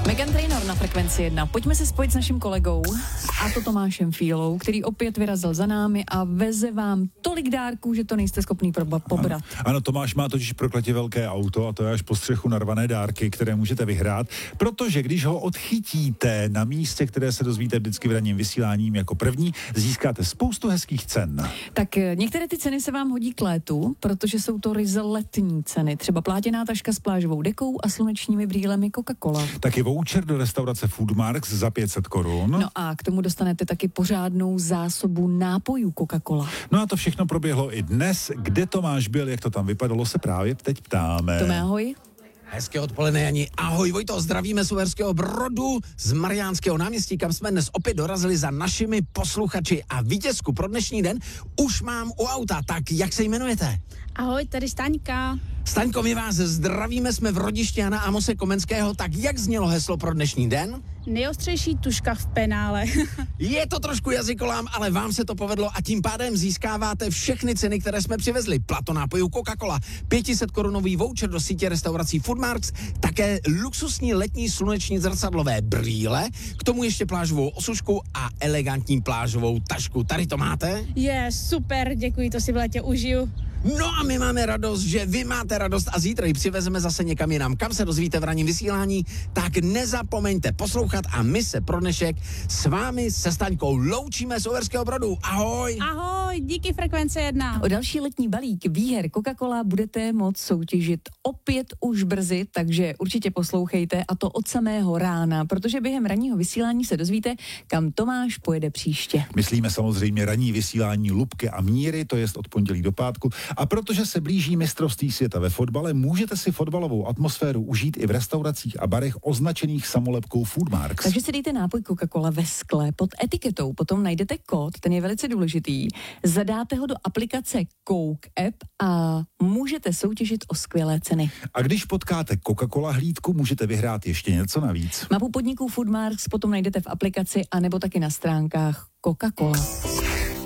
Meghan Trainor na Frekvenci 1. Pojďme se spojit s naším kolegou, a to Tomášem Fílou, který opět vyrazil za námi a veze vám tolik dárků, že to nejste schopný pobrat. Ano, Tomáš má totiž prokletě velké auto a to je až po střechu narvané dárky, které můžete vyhrát, protože když ho odchytíte na místě, které se dozvíte vždycky v ranním vysíláním jako první, získáte spoustu hezkých cen. Tak některé ty ceny se vám hodí k létu, protože jsou to ryze letní ceny. Třeba plátěná taška s plážovou dekou a slunečními brýlemi Coca-Cola. Taky voucher do restaurace Foodmarks za 500 korun. No a k tomu dostanete taky pořádnou zásobu nápojů Coca-Cola. No a to všechno proběhlo i dnes. Kde Tomáš byl, jak to tam vypadalo, se právě teď ptáme. Tome, ahoj. Hezké odpoledne, Jani. Ahoj, Vojto, zdravíme z Uherského Brodu, z Mariánského náměstí, kam jsme dnes opět dorazili za našimi posluchači. A vítězku pro dnešní den už mám u auta. Tak jak se jmenujete? Ahoj, tady Staňka. Staňko, my vás zdravíme, jsme v rodišti Jana Amose Komenského. Tak jak znělo heslo pro dnešní den? Nejostřejší tuška v penále. Je to trošku jazykolám, ale vám se to povedlo a tím pádem získáváte všechny ceny, které jsme přivezli. Plato nápojů Coca-Cola, 500 korunový voucher do sítě restaurací Foodmarks, také luxusní letní sluneční zrcadlové brýle, k tomu ještě plážovou osušku a elegantní plážovou tašku. Tady to máte? Je, super, děkuji, to si v létě užiju. No a my máme radost, že vy máte radost a zítra ji přivezeme zase někam jinam. Kam se dozvíte v ranním vysílání, tak nezapomeňte poslouchat a my se pro dnešek s vámi se Staňkou loučíme z Uherského Brodu. Ahoj! Ahoj, díky Frekvence 1. O další letní balík výher Coca-Cola budete moct soutěžit opět už brzy, takže určitě poslouchejte a to od samého rána, protože během ranního vysílání se dozvíte, kam Tomáš pojede příště. Myslíme samozřejmě ranní vysílání Lubky a Míry, to jest od pondělí do pátku. A protože se blíží mistrovství světa ve fotbale, můžete si fotbalovou atmosféru užít i v restauracích a barech označených samolepkou Foodmarks. Takže si dejte nápoj Coca-Cola ve skle pod etiketou, potom najdete kód, ten je velice důležitý, zadáte ho do aplikace Coke App a můžete soutěžit o skvělé ceny. A když potkáte Coca-Cola hlídku, můžete vyhrát ještě něco navíc. Mapu podniků Foodmarks potom najdete v aplikaci a nebo taky na stránkách Coca-Cola.